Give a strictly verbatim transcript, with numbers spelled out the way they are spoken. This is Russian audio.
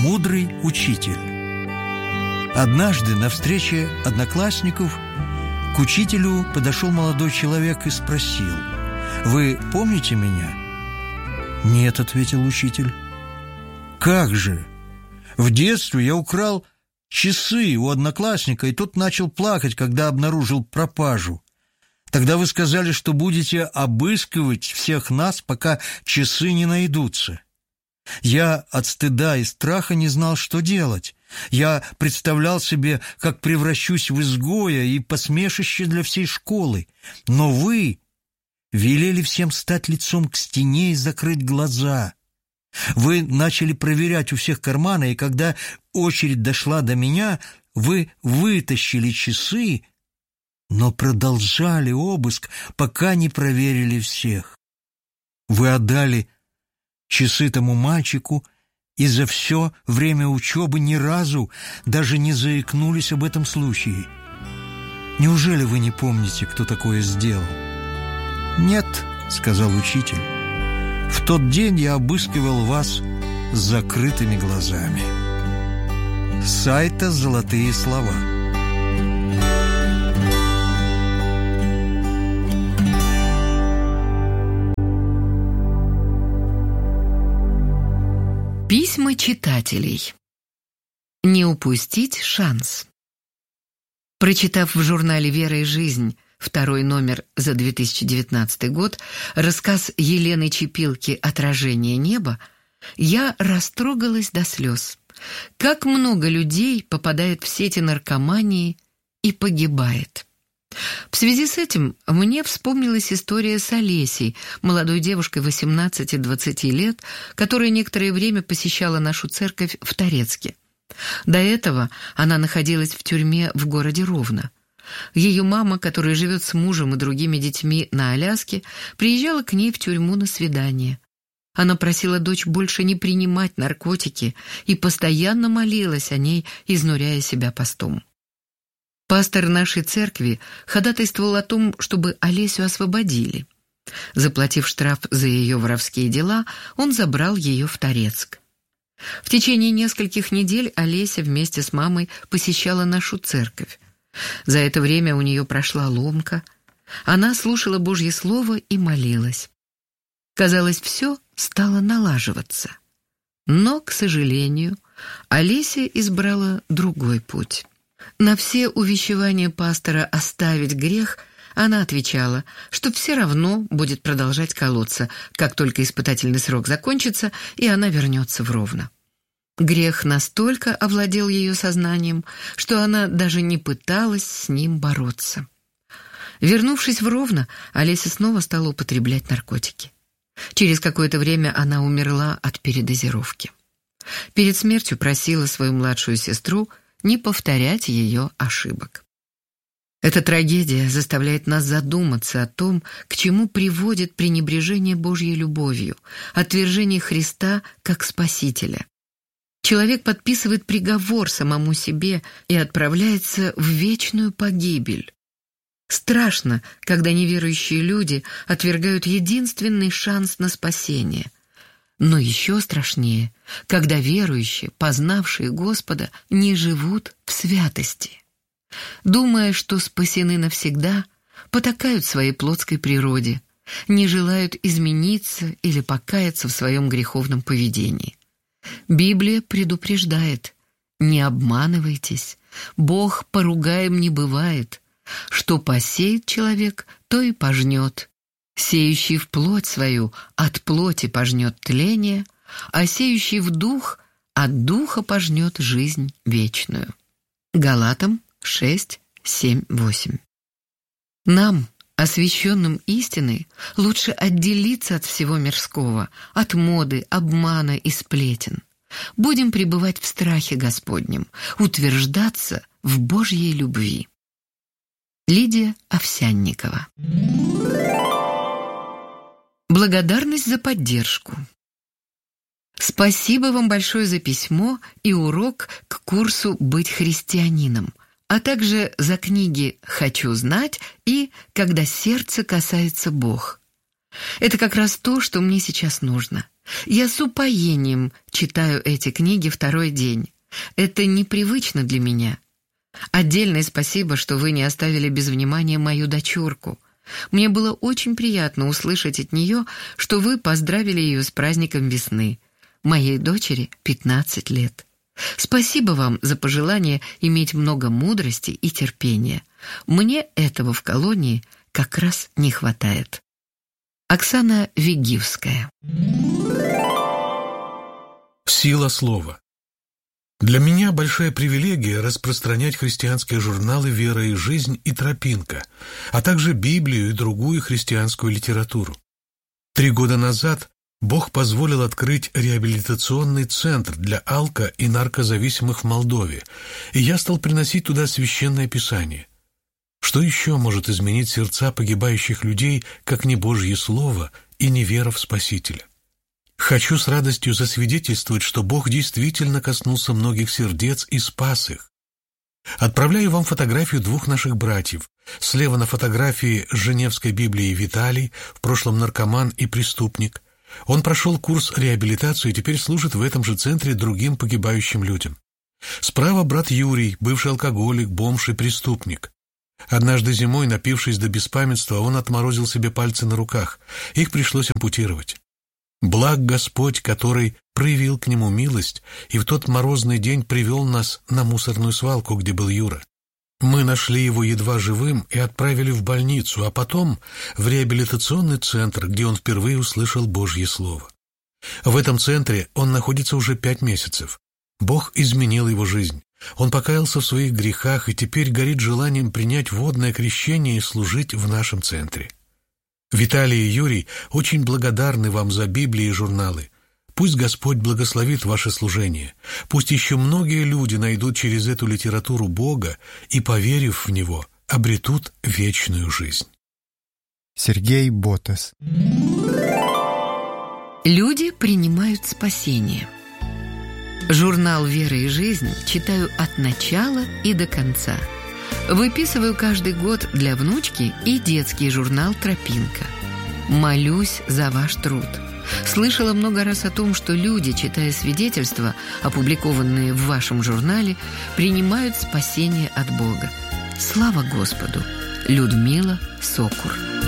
Мудрый учитель. Однажды на встрече одноклассников к учителю подошел молодой человек и спросил: «Вы помните меня?» «Нет», — ответил учитель. «Как же? В детстве я украл часы у одноклассника, и тот начал плакать, когда обнаружил пропажу. Тогда вы сказали, что будете обыскивать всех нас, пока часы не найдутся. Я от стыда и страха не знал, что делать. Я представлял себе, как превращусь в изгоя и посмешище для всей школы. Но вы велели всем стать лицом к стене и закрыть глаза. Вы начали проверять у всех карманы, и когда очередь дошла до меня, вы вытащили часы, но продолжали обыск, пока не проверили всех. Вы отдали часы тому мальчику, и за все время учебы ни разу даже не заикнулись об этом случае. Неужели вы не помните, кто такое сделал?» «Нет», — сказал учитель, — «в тот день я обыскивал вас с закрытыми глазами». С сайта «Золотые слова». Письма читателей. Не упустить шанс. Прочитав в журнале «Вера и жизнь» второй номер за две тысячи девятнадцатый год рассказ Елены Чепилки «Отражение неба», я растрогалась до слез. Как много людей попадает в сети наркомании и погибает. В связи с этим мне вспомнилась история с Олесей, молодой девушкой восемнадцати-двадцати лет, которая некоторое время посещала нашу церковь в Торецке. До этого она находилась в тюрьме в городе Ровно. Ее мама, которая живет с мужем и другими детьми на Аляске, приезжала к ней в тюрьму на свидание. Она просила дочь больше не принимать наркотики и постоянно молилась о ней, изнуряя себя постом. Пастор нашей церкви ходатайствовал о том, чтобы Олесю освободили. Заплатив штраф за ее воровские дела, он забрал ее в Торецк. В течение нескольких недель Олеся вместе с мамой посещала нашу церковь. За это время у нее прошла ломка. Она слушала Божье Слово и молилась. Казалось, все стало налаживаться. Но, к сожалению, Олеся избрала другой путь. На все увещевания пастора оставить грех она отвечала, что все равно будет продолжать колоться, как только испытательный срок закончится, и она вернется в Ровно. Грех настолько овладел ее сознанием, что она даже не пыталась с ним бороться. Вернувшись в Ровно, Олеся снова стала употреблять наркотики. Через какое-то время она умерла от передозировки. Перед смертью просила свою младшую сестру не повторять ее ошибок. Эта трагедия заставляет нас задуматься о том, к чему приводит пренебрежение Божьей любовью, отвержение Христа как Спасителя. Человек подписывает приговор самому себе и отправляется в вечную погибель. Страшно, когда неверующие люди отвергают единственный шанс на спасение. Но еще страшнее, когда верующие, познавшие Господа, не живут в святости. Думая, что спасены навсегда, потакают своей плотской природе, не желают измениться или покаяться в своем греховном поведении. Библия предупреждает: не обманывайтесь, Бог поругаем не бывает. Что посеет человек, то и пожнет. Сеющий в плоть свою от плоти пожнет тление, а сеющий в дух от духа пожнет жизнь вечную. Галатам шесть, семь, восемь. Нам, освященным истиной, лучше отделиться от всего мирского, от моды, обмана и сплетен. Будем пребывать в страхе Господнем, утверждаться в Божьей любви. Лидия Овсянникова. Благодарность за поддержку. Спасибо вам большое за письмо и урок к курсу «Быть христианином», а также за книги «Хочу знать» и «Когда сердце касается Бог». Это как раз то, что мне сейчас нужно. Я с упоением читаю эти книги второй день. Это непривычно для меня. Отдельное спасибо, что вы не оставили без внимания мою дочурку. Мне было очень приятно услышать от нее, что вы поздравили ее с праздником весны. Моей дочери пятнадцать лет. Спасибо вам за пожелание иметь много мудрости и терпения. Мне этого в колонии как раз не хватает. Оксана Вигивская. Сила слова. Для меня большая привилегия распространять христианские журналы «Вера и жизнь» и «Тропинка», а также Библию и другую христианскую литературу. Три года назад Бог позволил открыть реабилитационный центр для алко- и наркозависимых в Молдове, и я стал приносить туда священное писание. Что еще может изменить сердца погибающих людей, как не Божье Слово и не вера в Спасителя? Хочу с радостью засвидетельствовать, что Бог действительно коснулся многих сердец и спас их. Отправляю вам фотографию двух наших братьев. Слева на фотографии с Женевской Библией Виталий, в прошлом наркоман и преступник. Он прошел курс реабилитации и теперь служит в этом же центре другим погибающим людям. Справа брат Юрий, бывший алкоголик, бомж и преступник. Однажды зимой, напившись до беспамятства, он отморозил себе пальцы на руках. Их пришлось ампутировать. Благ Господь, который проявил к нему милость и в тот морозный день привел нас на мусорную свалку, где был Юра. Мы нашли его едва живым и отправили в больницу, а потом в реабилитационный центр, где он впервые услышал Божье Слово. В этом центре он находится уже пять месяцев. Бог изменил его жизнь. Он покаялся в своих грехах и теперь горит желанием принять водное крещение и служить в нашем центре. Виталий и Юрий очень благодарны вам за Библии и журналы. Пусть Господь благословит ваше служение. Пусть еще многие люди найдут через эту литературу Бога и, поверив в Него, обретут вечную жизнь. Сергей Ботас. Люди принимают спасение. Журнал «Вера и жизнь» читаю от начала и до конца. Выписываю каждый год для внучки и детский журнал «Тропинка». Молюсь за ваш труд. Слышала много раз о том, что люди, читая свидетельства, опубликованные в вашем журнале, принимают спасение от Бога. Слава Господу! Людмила Сокур.